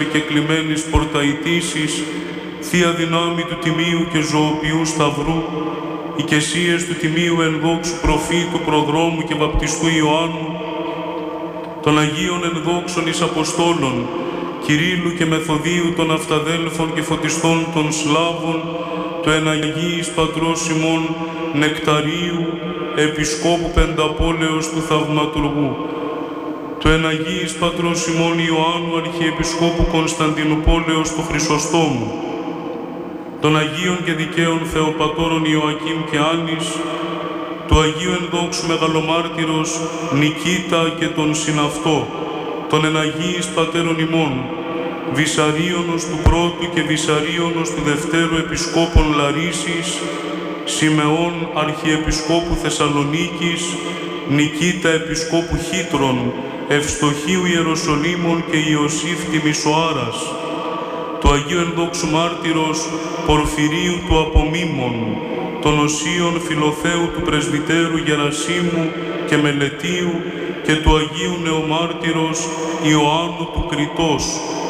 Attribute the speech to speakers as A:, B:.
A: επικεκλημένης πορταητήσης, Θεία Δυνάμει του Τιμίου και Ζωοποιού Σταυρού, οικεσίες του Τιμίου Ενδόξου Προφήτου, Προδρόμου και Βαπτιστού Ιωάννου, των Αγίων Ενδόξων εις Αποστόλων, Κυρίλλου και Μεθοδίου των Αυταδέλφων και Φωτιστών των Σλάβων, του Εναγίης Πατρός ημών Νεκταρίου, Επισκόπου Πενταπόλεως του Θαυματουργού, του Εναγίης Πατρός ημών Ιωάννου Αρχιεπισκόπου Κωνσταντινουπόλεως του Χρυσοστόμου, των Αγίων και Δικαίων Θεοπατώρων Ιωακήμ και Άνης, του Αγίου Ενδόξου Μεγαλομάρτυρος Νικήτα και τον συναυτό, των Εναγίης Πατέρων ημών, Βυσαρίωνος του πρώτου και Βυσαρίωνος του δευτέρου Επισκόπων Λαρίσης, Σιμεών Αρχιεπισκόπου Θεσσαλονίκης, Νικήτα Επισκόπου Χήτρων, Ευστοχίου Ιεροσολύμων και Ιωσήφ Τιμισοάρας, του Αγίου Ενδόξου Μάρτυρος Πορφυρίου του Απομίμων, των Οσίων Φιλοθέου του Πρεσβυτέρου Γερασίμου και Μελετίου και του Αγίου Νεομάρτυρος Ιωάννου του Κριτός,